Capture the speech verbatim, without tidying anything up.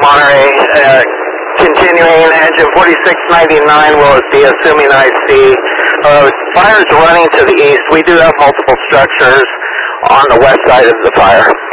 Monterey. Uh, continuing, engine forty-six ninety-nine will be assuming I see. Uh, fire's running to the east. We do have multiple structures on the west side of the fire.